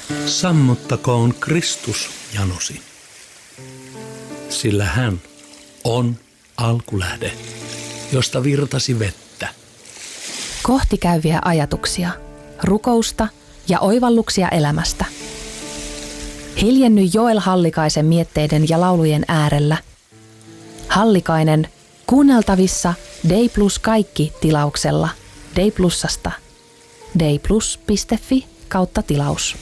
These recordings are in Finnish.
Sammuttakoon Kristus janosi, sillä hän on alkulähde, josta virtasi vettä. Kohti käyviä ajatuksia, rukousta ja oivalluksia elämästä. Hiljenny Joel Hallikaisen mietteiden ja laulujen äärellä. Hallikainen kuunneltavissa Day Plus kaikki -tilauksella Day Plusasta. dayplus.fi/tilaus.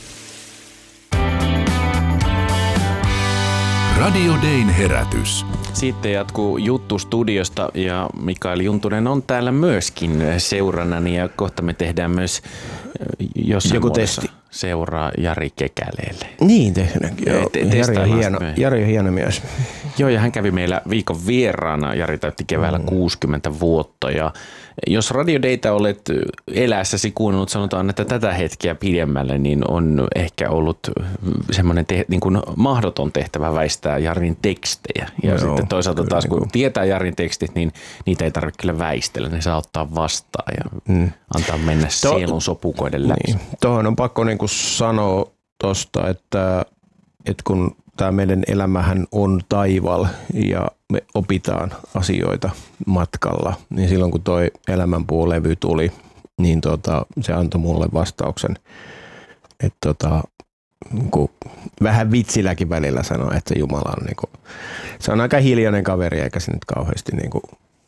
Radio Dayn herätys. Sitten jatkuu juttu studiosta ja Mikael Juntunen on täällä myöskin seurannani ja kohta me tehdään myös jossain joku muodossa testi. Seuraa Jari Kekäleelle. Niin tehdäänkin. Jari on hieno mies. Joo, ja hän kävi meillä viikon vieraana. Jari täytti keväällä 60 vuotta. Ja jos Radio Dayta olet elässäsi kuunnellut, sanotaan, että tätä hetkeä pidemmälle, niin on ehkä ollut semmoinen niin kuin mahdoton tehtävä väistää Jarin tekstejä. Ja sitten toisaalta taas, kun tietää Jarin tekstit, niin niitä ei tarvitse kyllä väistellä. Ne saa ottaa vastaan ja antaa mennä sielun sopukoiden läpi. Niin. Tuohon on pakko niin kuin sanoa tuosta, että kun tämä meidän elämähän on taival ja me opitaan asioita matkalla, niin silloin kun toi Elämänpuu-levy tuli, niin se antoi mulle vastauksen, että niin vähän vitsilläkin välillä sanoi, että Jumala on, niin kuin, se on aika hiljainen kaveri, eikä se nyt kauheasti niin kuin,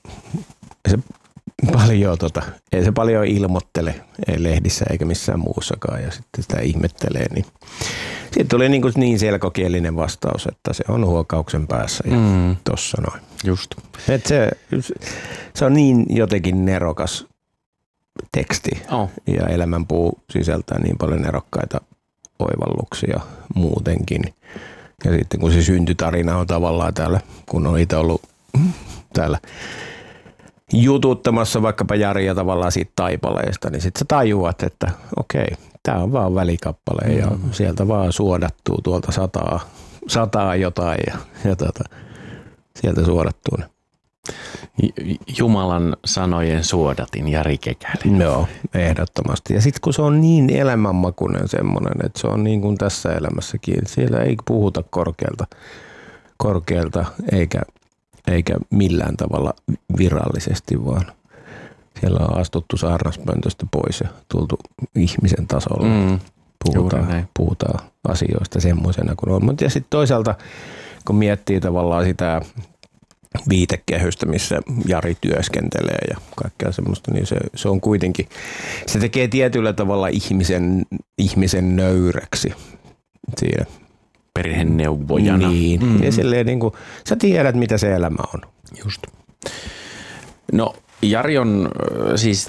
ei se paljon ilmoittele, ei lehdissä eikä missään muussakaan, ja sitten sitä ihmettelee, niin siitä tuli niin selkokielinen vastaus, että se on huokauksen päässä ja tossa noin. Just. Et se on niin jotenkin nerokas teksti ja Elämänpuu sisältää niin paljon nerokkaita oivalluksia muutenkin. Ja sitten kun se syntytarina on tavallaan täällä, kun on itse ollut täällä jututtamassa vaikkapa Jaria tavallaan siitä taipaleesta, niin sitten sä tajuat, että okei, tämä on vaan välikappale ja sieltä vaan suodattuu tuolta sataa jotain ja sieltä suodattuu ne. Jumalan sanojen suodatin Jari Kekäle. Joo, ehdottomasti. Ja sitten kun se on niin elämänmakuinen semmoinen, että se on niin kuin tässä elämässäkin, siellä ei puhuta korkealta eikä millään tavalla virallisesti, vaan siellä on astuttu saarnaspöntöstä pois ja tultu ihmisen tasolla. Puhutaan asioista semmoisena kuin on. Mutta ja sitten toisaalta, kun miettii tavallaan sitä viitekehystä, missä Jari työskentelee ja kaikkea semmoista, niin se on kuitenkin, se tekee tietyllä tavalla ihmisen nöyräksi siinä. Perheneuvojana. Niin. Ja silleen niin kuin, sä tiedät, mitä se elämä on. Just. No, Jari on siis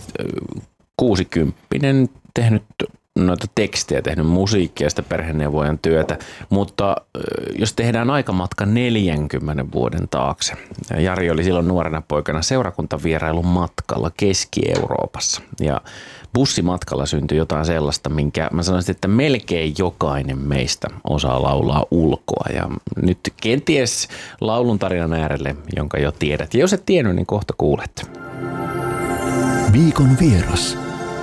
60-vuotias, tehnyt noita tekstejä, tehnyt musiikkia, sitä perheneuvojan työtä, mutta jos tehdään aikamatka 40 vuoden taakse. Jari oli silloin nuorena poikana seurakuntavierailun matkalla Keski-Euroopassa ja bussimatkalla syntyi jotain sellaista, minkä mä sanoisin, että melkein jokainen meistä osaa laulaa ulkoa. Ja nyt kenties laulun tarinan äärelle, jonka jo tiedät. Ja jos et tiennyt, niin kohta kuulet. Viikon vieras.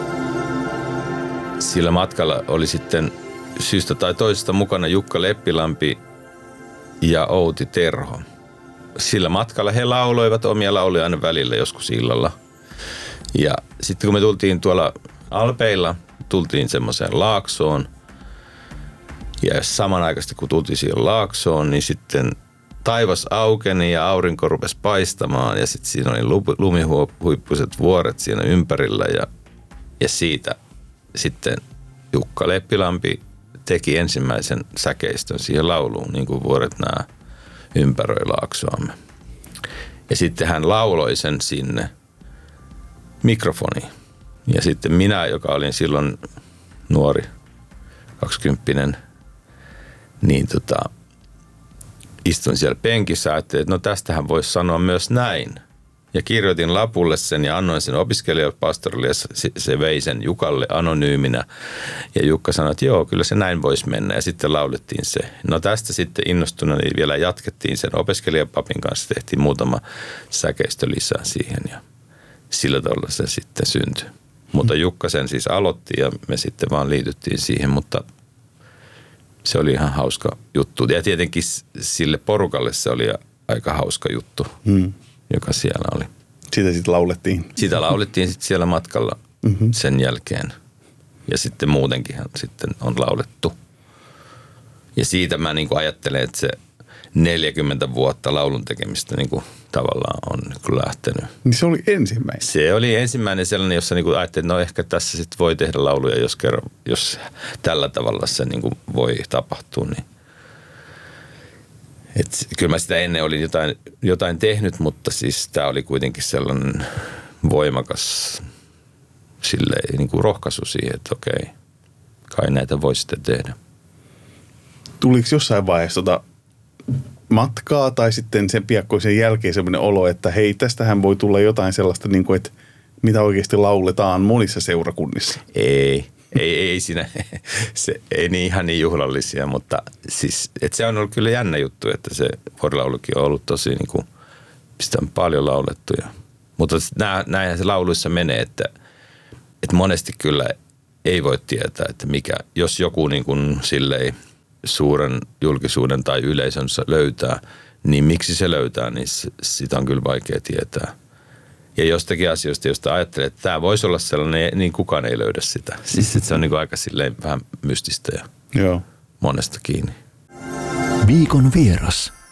Sillä matkalla oli sitten syystä tai toisesta mukana Jukka Leppilampi ja Outi Terho. Sillä matkalla he lauloivat omia lauluja aina välillä joskus illalla. Ja sitten kun me tultiin tuolla Alpeilla, tultiin semmoiseen laaksoon. Ja samanaikaisesti kun tultiin siihen laaksoon, niin sitten taivas aukeni ja aurinko rupesi paistamaan. Ja sitten siinä oli lumihuippuiset vuoret siinä ympärillä ja siitä sitten Jukka Leppilampi teki ensimmäisen säkeistön siihen lauluun, niin kuin vuoret nämä ympäröi laaksoamme. Ja sitten hän lauloi sen sinne mikrofoniin. Ja sitten minä, joka olin silloin nuori, 20, niin istuin siellä penkissä ja ajattelin, että no tästähän voisi sanoa myös näin. Ja kirjoitin lapulle sen ja annoin sen opiskelijapastorille ja se vei sen Jukalle anonyyminä. Ja Jukka sanoi, että joo, kyllä se näin voisi mennä ja sitten laulettiin se. No tästä sitten innostuneena niin vielä jatkettiin sen opiskelijapapin kanssa, tehtiin muutama säkeistö lisää siihen ja sillä tavalla se sitten syntyi. Mutta Jukka sen siis aloitti ja me sitten vaan liityttiin siihen, mutta Se oli ihan hauska juttu. Ja tietenkin sille porukalle se oli aika hauska juttu, joka siellä oli. Sitä sitten laulettiin. Sitä laulettiin sitten siellä matkalla sen jälkeen. Ja sitten muutenkinhan sitten on laulettu. Ja siitä mä niin kuin ajattelen, että se 40 vuotta laulun tekemistä niin kuin tavallaan on niin lähtenyt. Niin se oli ensimmäinen? Se oli ensimmäinen sellainen, jossa niin kuin ajattelin, että no ehkä tässä sitten voi tehdä lauluja, jos tällä tavalla se niin kuin voi tapahtua. Niin. Et kyllä mä sitä ennen olin jotain tehnyt, mutta siis tämä oli kuitenkin sellainen voimakas silleen, niin kuin rohkaisu siihen, että okei, kai näitä voi sitten tehdä. Tuliko jossain vaiheessa matkaa tai sitten sen piakkoisen jälkeen sellainen olo, että hei, tästähän voi tulla jotain sellaista, niin kuin, että mitä oikeasti lauletaan monissa seurakunnissa? Ei siinä, se ei niin ihan niin juhlallisia, mutta siis, että se on ollut kyllä jännä juttu, että se vuorilaulukin on ollut tosi niin kuin, sitä on paljon laulettu. Mutta näinhän se lauluissa menee, että monesti kyllä ei voi tietää, että jos joku niin kuin silleen suuren julkisuuden tai yleisönsä löytää, niin miksi se löytää, niin sitä on kyllä vaikea tietää. Ja jostakin asioista, josta ajattelee, että tämä voisi olla sellainen, niin kukaan ei löydä sitä. Siis se on niin kuin aika silleen vähän mystistä ja monesta kiinni. Viikon vieras.